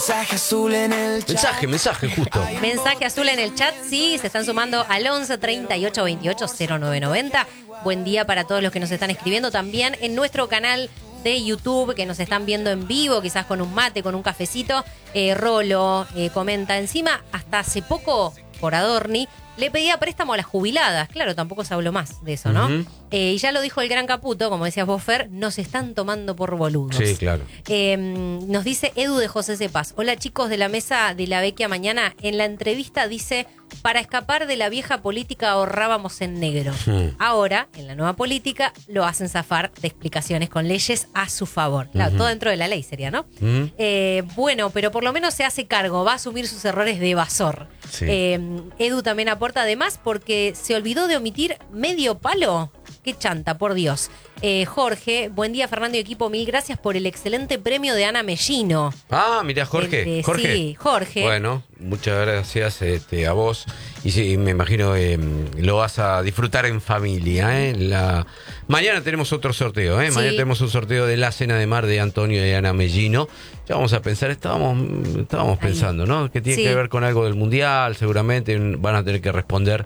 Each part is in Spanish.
Mensaje azul en el chat. Mensaje, justo. Mensaje azul en el chat, sí, se están sumando al 11 38 28 0990. Buen día para todos los que nos están escribiendo también en nuestro canal de YouTube, que nos están viendo en vivo, quizás con un mate, con un cafecito. Rolo comenta encima, hasta hace poco, por Adorni, le pedía préstamo a las jubiladas. Claro, tampoco se habló más de eso, ¿no? Uh-huh. Y ya lo dijo el gran Caputo, como decías vos, Fer, nos están tomando por boludos. Sí, claro. Nos dice Edu de José Cepaz. Hola chicos de la mesa de la Vecchia Mañana. En la entrevista dice, para escapar de la vieja política ahorrábamos en negro. Ahora, en la nueva política, lo hacen zafar de explicaciones con leyes a su favor. Claro, todo dentro de la ley sería, ¿no? Bueno, pero por lo menos se hace cargo, va a asumir sus errores de evasor. Sí. Edu también aporta además porque se olvidó de omitir medio palo. Qué chanta, por Dios. Jorge, buen día Fernando y equipo, mil gracias por el excelente premio de Ana Mellino. Ah, mirá, Jorge. Jorge. Sí, Jorge. Bueno, muchas gracias a vos. Y sí, me imagino lo vas a disfrutar en familia. Mañana tenemos otro sorteo. Sí. Mañana tenemos un sorteo de la cena de mar de Antonio y Ana Mellino. Ya vamos a pensar, estábamos pensando, ¿no? Que tiene que ver con algo del Mundial. Seguramente van a tener que responder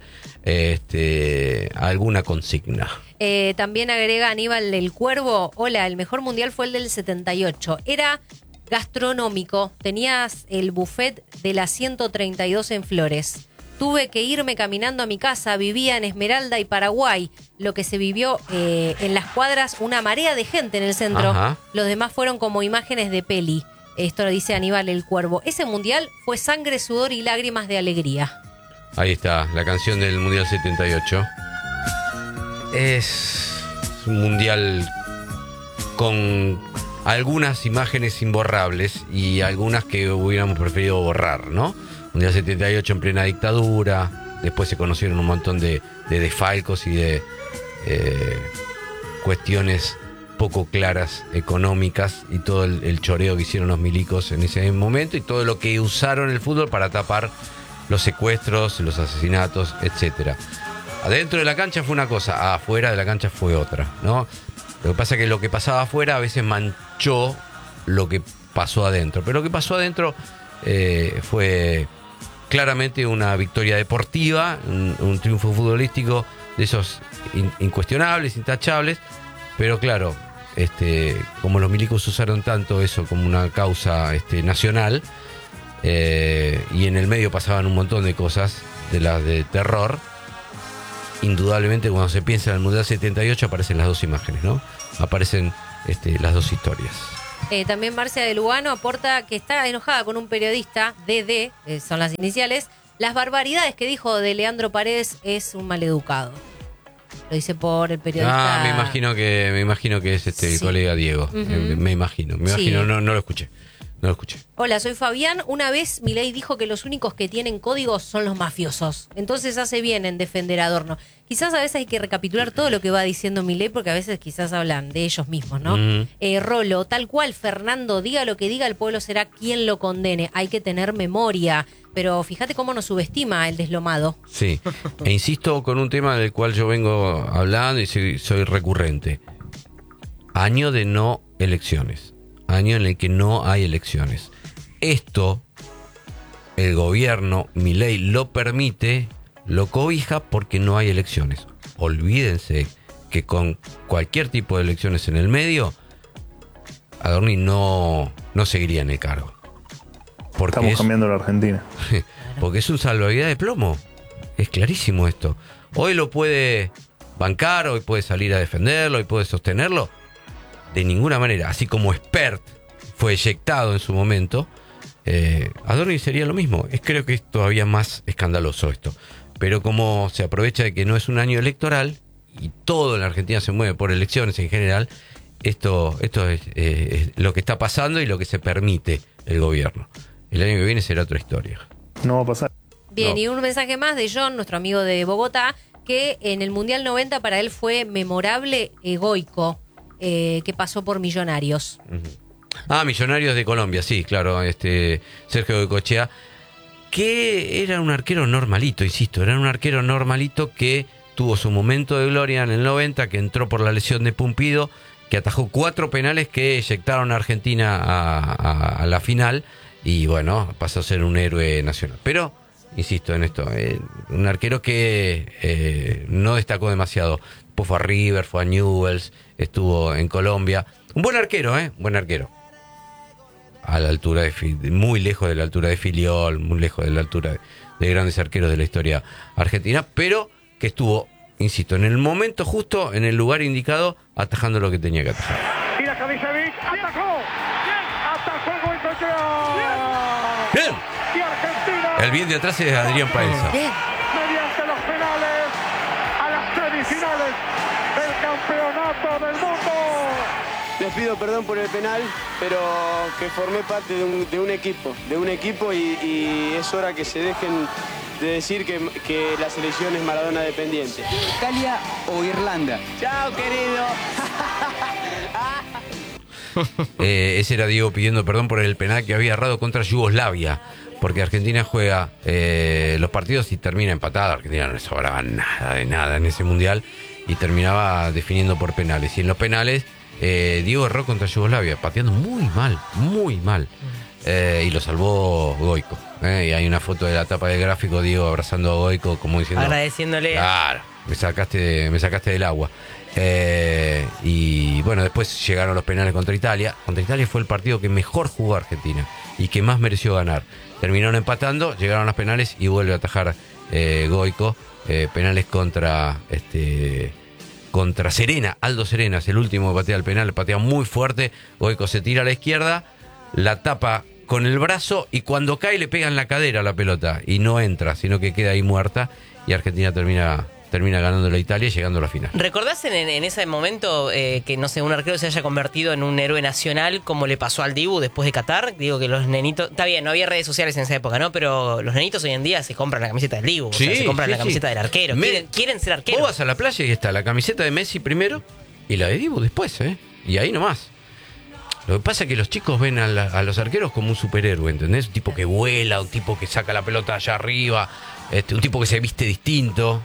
a alguna consigna. También agrega Aníbal del Cuervo. Hola, el mejor mundial fue el del 78. Era gastronómico. Tenías el buffet de la 132 en Flores. Tuve que irme caminando a mi casa. Vivía en Esmeralda y Paraguay. Lo que se vivió en las cuadras, una marea de gente en el centro. Ajá. Los demás fueron como imágenes de peli. Esto lo dice Aníbal el Cuervo. Ese mundial fue sangre, sudor y lágrimas de alegría. Ahí está, la canción del Mundial 78. Es un mundial con algunas imágenes imborrables y algunas que hubiéramos preferido borrar, ¿no? Mundial 78 en plena dictadura, después se conocieron un montón de desfalcos y de cuestiones poco claras económicas y todo el choreo que hicieron los milicos en ese momento y todo lo que usaron el fútbol para tapar los secuestros, los asesinatos, etcétera. Adentro de la cancha fue una cosa, afuera de la cancha fue otra, ¿no? Lo que pasa es que lo que pasaba afuera a veces manchó lo que pasó adentro. Pero lo que pasó adentro fue claramente una victoria deportiva, un triunfo futbolístico de esos incuestionables, intachables. Pero claro, como los milicos usaron tanto eso como una causa nacional, y en el medio pasaban un montón de cosas de las de terror. Indudablemente cuando se piensa en el Mundial 78 aparecen las dos imágenes, ¿no? Aparecen las dos historias. También Marcia de Lugano aporta que está enojada con un periodista, DD, son las iniciales. Las barbaridades que dijo de Leandro Paredes es un maleducado. Lo dice por el periodista. Me imagino que es el colega Diego. Uh-huh. Me imagino, Sí. no lo escuché. No lo escuché. Hola, soy Fabián. Una vez Milei dijo que los únicos que tienen códigos son los mafiosos. Entonces hace bien en defender a Adorno. Quizás a veces hay que recapitular todo lo que va diciendo Milei porque a veces quizás hablan de ellos mismos, ¿no? Rolo, tal cual, Fernando, diga lo que diga, el pueblo será quien lo condene. Hay que tener memoria. Pero fíjate cómo nos subestima el deslomado. Sí, e insisto con un tema del cual yo vengo hablando y soy recurrente. Año de no elecciones. Año en el que no hay elecciones. Esto, el gobierno, Milei, lo permite, lo cobija porque no hay elecciones. Olvídense que con cualquier tipo de elecciones en el medio, Adorni no seguiría en el cargo. Porque estamos cambiando la Argentina. Porque es un salvavidas de plomo. Es clarísimo esto. Hoy lo puede bancar, hoy puede salir a defenderlo, hoy puede sostenerlo. De ninguna manera. Así como Spert fue eyectado en su momento, Adorni sería lo mismo. Creo que es todavía más escandaloso esto. Pero como se aprovecha de que no es un año electoral y todo en la Argentina se mueve por elecciones en general, esto es lo que está pasando y lo que se permite el gobierno. El año que viene será otra historia. No va a pasar. Bien, No. y un mensaje más de John, nuestro amigo de Bogotá, que en el Mundial 90 para él fue memorable, egoico, que pasó por Millonarios. Millonarios de Colombia, sí, claro. Sergio Goycochea, que era un arquero normalito, insisto, era un arquero normalito que tuvo su momento de gloria en el 90, que entró por la lesión de Pumpido, que atajó 4 penales que eyectaron a Argentina a la final y bueno, pasó a ser un héroe nacional. Pero, insisto en esto, un arquero que no destacó demasiado. Después fue a River, fue a Newell's, estuvo en Colombia. Un buen arquero, buen arquero. A la altura muy lejos de la altura de Filiol, muy lejos de la altura de grandes arqueros de la historia argentina, pero que estuvo, insisto, en el momento justo, en el lugar indicado, atajando lo que tenía que atajar. Mira Savicevic, atacó. Atajó Goicoechea. Bien. Y Argentina. El bien de atrás es Adrián Paenza. Bien. Mediante los penales a las semifinales del campeonato del mundo. Les pido perdón por el penal, pero que formé parte de un equipo y es hora que se dejen de decir que la selección es Maradona dependiente. ¿Italia o Irlanda? Chao, querido. Ese era Diego pidiendo perdón por el penal que había errado contra Yugoslavia, porque Argentina juega los partidos y termina empatada. Argentina no le sobraba nada de nada en ese mundial y terminaba definiendo por penales. Y en los penales Diego erró contra Yugoslavia, pateando muy mal. Y lo salvó Goico. Y hay una foto de la tapa del gráfico, Diego abrazando a Goico como diciendo, agradeciéndole. Claro, me sacaste del agua. Y bueno, después llegaron los penales contra Italia. Contra Italia fue el partido que mejor jugó Argentina y que más mereció ganar. Terminaron empatando, llegaron los penales y vuelve a atajar Goico. Penales contra Serena. Aldo Serena es el último que patea el penal, patea muy fuerte. Goico se tira a la izquierda, la tapa con el brazo y cuando cae le pega en la cadera a la pelota y no entra, sino que queda ahí muerta y Argentina termina ganando la Italia y llegando a la final. ¿Recordás en ese momento que, no sé, un arquero se haya convertido en un héroe nacional como le pasó al Dibu después de Qatar? Digo que los nenitos... Está bien, no había redes sociales en esa época, ¿no? Pero los nenitos hoy en día se compran la camiseta del Dibu, Sí, o sea, se compran sí, la camiseta del arquero. Quieren ser arqueros. Vos vas a la playa y está la camiseta de Messi primero y la de Dibu después, y ahí nomás. Lo que pasa es que los chicos ven a los arqueros como un superhéroe, ¿entendés? Un tipo que vuela, un tipo que saca la pelota allá arriba, un tipo que se viste distinto,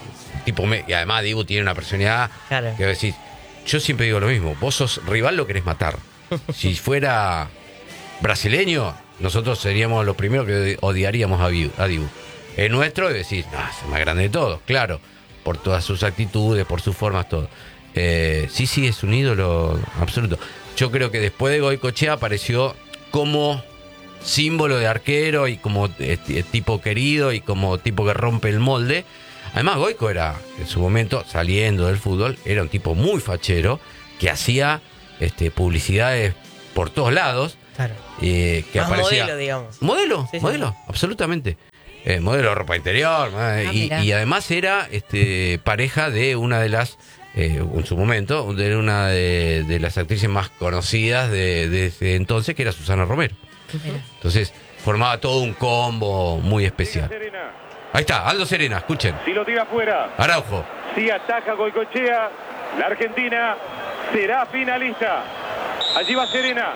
y además Dibu tiene una personalidad, claro, que decís, yo siempre digo lo mismo, vos sos rival, lo querés matar. Si fuera brasileño, nosotros seríamos los primeros que odiaríamos a Dibu. El nuestro, decís, no, es el más grande de todos, claro, por todas sus actitudes, por sus formas, todo. Sí, es un ídolo absoluto. Yo creo que después de Goicoechea apareció como símbolo de arquero y como tipo querido y como tipo que rompe el molde. Además, Goico era, en su momento, saliendo del fútbol, era un tipo muy fachero que hacía publicidades por todos lados. Claro. Que más aparecía. modelo, digamos. Modelo, Sí. absolutamente. Modelo de ropa interior. Y además era pareja de una de las, en su momento, de una de las actrices más conocidas de ese entonces, que era Susana Romero. Entonces, formaba todo un combo muy especial. Ahí está, Aldo Serena, escuchen. Si lo tira afuera. Araujo. Si ataca Goicoechea, la Argentina será finalista. Allí va Serena.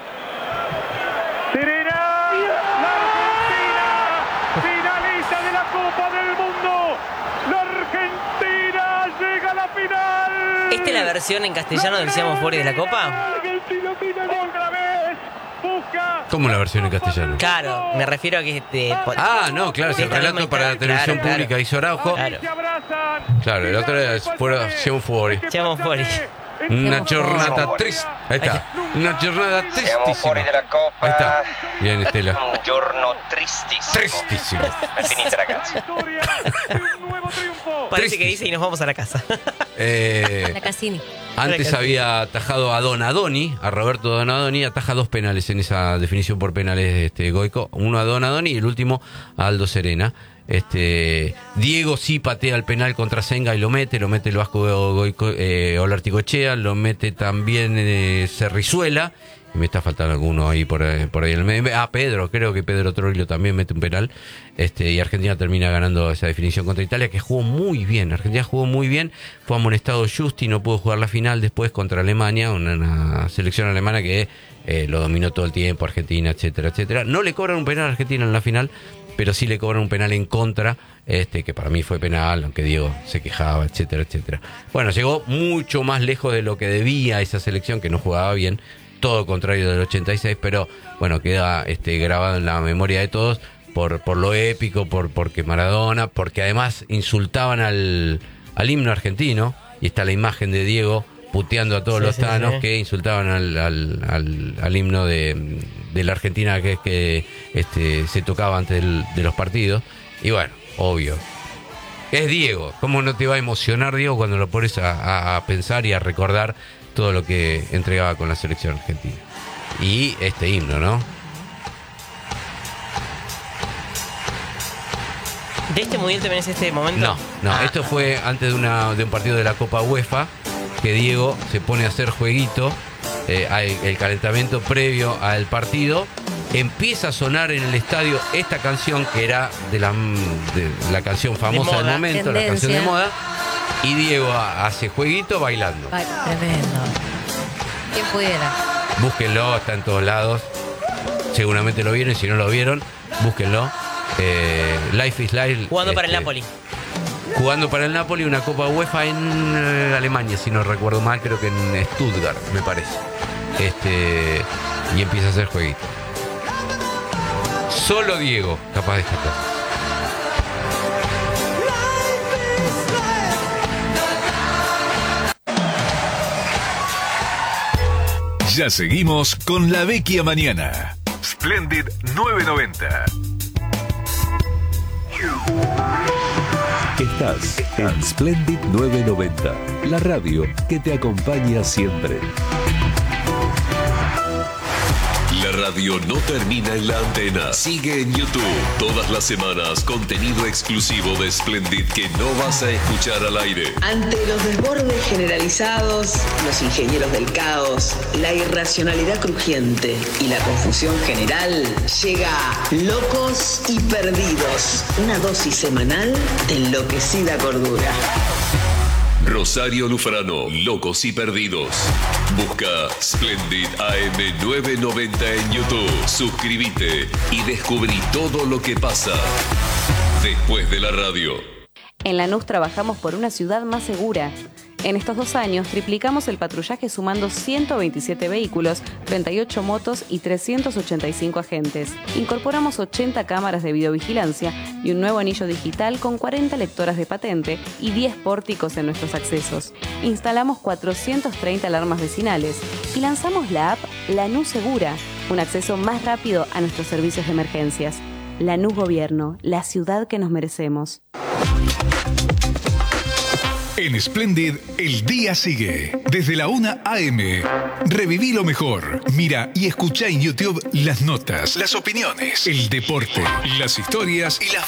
¡Serena! ¡La Argentina! ¡Finalista de la Copa del Mundo! ¡La Argentina llega a la final! ¿Esta es la versión en castellano del Seamos Fuori de la Copa? Argentina finalista. ¡Otra vez! ¡Busca! ¿Cómo la versión en castellano? Claro, me refiero a que... No, claro, es el Esta relato misma para la televisión claro, pública hizo Araujo. Claro. Se abrazan. Claro, el otro era Siamo Fuori. Siamo Fuori. Una giornata triste. Ahí está. Una giornata Siamo fuori tristísima. della Coppa. Ahí está. Bien, Estela. Un giorno tristissimo. Tristísimo. È finita, ragazzi. Historia de un nuevo triunfo. Parece que dice y nos vamos a la casa. La Cassini. Antes había atajado a Donadoni, a Roberto Donadoni, ataja 2 penales en esa definición por penales de Goico, uno a Donadoni y el último a Aldo Serena. Diego sí patea el penal contra Senga y lo mete el Vasco Olarticoechea, lo mete también Cerrizuela, y me está faltando alguno ahí por ahí en el medio. Pedro, creo que Pedro Troilo también mete un penal, y Argentina termina ganando esa definición contra Italia, que jugó muy bien. Argentina jugó muy bien, fue amonestado Justi, no pudo jugar la final después contra Alemania, una selección alemana que lo dominó todo el tiempo, Argentina, etcétera, etcétera. No le cobran un penal a Argentina en la final, pero sí le cobran un penal en contra, que para mí fue penal, aunque Diego se quejaba, etcétera, etcétera. Bueno, llegó mucho más lejos de lo que debía esa selección, que no jugaba bien, todo contrario del 86, pero bueno, queda grabado en la memoria de todos por lo épico, porque Maradona, porque además insultaban al himno argentino, y está la imagen de Diego puteando a todos los tanos que insultaban al himno de la Argentina que se tocaba antes de los partidos. Y bueno, obvio, es Diego. ¿Cómo no te va a emocionar Diego cuando lo pones a pensar y a recordar todo lo que entregaba con la selección argentina? Y este himno, ¿no? ¿De este mundial también es este momento? No, esto fue antes de un partido de la Copa UEFA, que Diego se pone a hacer jueguito, el calentamiento previo al partido. Empieza a sonar en el estadio esta canción, que era de la canción famosa del momento, tendencia. La canción de moda, y Diego hace jueguito bailando. Ay, tremendo. ¿Quién pudiera? Búsquenlo, está en todos lados. Seguramente lo vieron, si no lo vieron, búsquenlo. Life is Life. Jugando para el Napoli. Jugando para el Napoli una Copa UEFA en Alemania, si no recuerdo mal, creo que en Stuttgart, me parece. Y empieza a hacer jueguito. Solo Diego capaz de estas cosas. Ya seguimos con La Vecchia Mañana. Splendid 990. Estás en Splendid 990, la radio que te acompaña siempre. La radio no termina en la antena. Sigue en YouTube. Todas las semanas, contenido exclusivo de Splendid que no vas a escuchar al aire. Ante los desbordes generalizados, los ingenieros del caos, la irracionalidad crujiente y la confusión general, llega Locos y Perdidos, una dosis semanal de enloquecida cordura. Rosario Lufrano, Locos y Perdidos. Busca Splendid AM 990 en YouTube. Suscríbete y descubrí todo lo que pasa después de la radio. En Lanús trabajamos por una ciudad más segura. En estos 2 años triplicamos el patrullaje sumando 127 vehículos, 38 motos y 385 agentes. Incorporamos 80 cámaras de videovigilancia y un nuevo anillo digital con 40 lectoras de patente y 10 pórticos en nuestros accesos. Instalamos 430 alarmas vecinales y lanzamos la app Lanús Segura, un acceso más rápido a nuestros servicios de emergencias. Lanús Gobierno, la ciudad que nos merecemos. En Splendid, el día sigue. Desde la 1 AM. Reviví lo mejor. Mira y escucha en YouTube las notas, las opiniones, el deporte, las historias y las